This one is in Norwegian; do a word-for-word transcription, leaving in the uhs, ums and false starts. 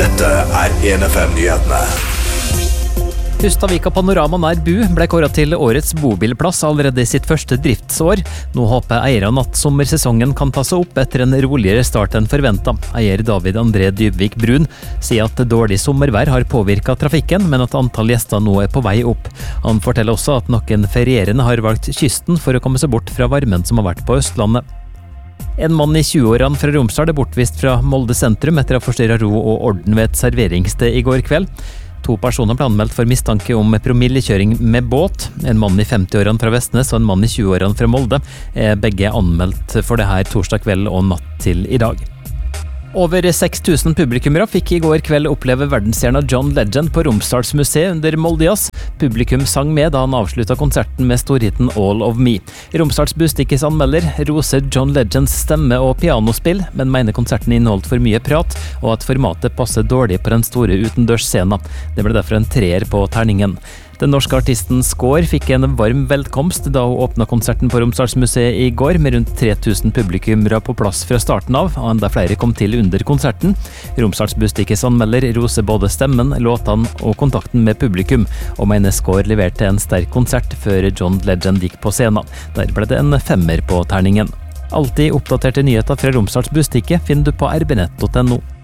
Dette er en F M-nyhetene. Hustadvika Panorama nær Bu ble kåret til årets bobilplass allerede i sitt første driftsår. Nå håper eierne at sommersesongen kan ta seg opp etter en roligere start enn forventet. Eier David André Dybvik Brun sier at dårlig sommervær har påvirket trafikken, men at antall gjester nå er på vei opp. Han forteller også at noen ferierende har valgt kysten for å komme seg bort fra varmen som har vært på Østlandet. En mann i tjue-årene fra Romsdal er bortvist fra Molde sentrum etter å ha forstyrret ro og orden ved et serveringssted i går kveld. To personer ble anmeldt for mistanke om promillekjøring med båt. En mann i femti-årene fra Vestnes og en mann i tjue-årene fra Molde er begge anmeldt for det her torsdag kveld og natt til i dag. Over seks tusen publikummere fikk i går kveld oppleve verdensstjerna John Legend på Romsdals museum under Moldejazz. Publikum sang med da han avsluttet konserten med storhiten All of Me. Romsdals Bustikkes anmelder roser John Legends stemme og pianospill, men mener konserten inneholdt for mye prat, og at formatet passer dårlig på den store utendørsscenen. Det ble derfor en treer på terningen. Den norske artisten Skår fikk en varm velkomst da hun åpnet konserten på Romsdalsmuseet i går, med rundt tre tusen publikummere på plass fra starten av, og enda flere kom til under konserten. Romsdals Bustikkes anmelder roser både stemmen, låtene og kontakten med publikum, og mener Skår leverte en sterk konsert før John Legend gikk på scenen. Der ble det en femmer på terningen. Alltid oppdaterte nyheter fra Romsdals Bustikke finner du på r b nett punktum no.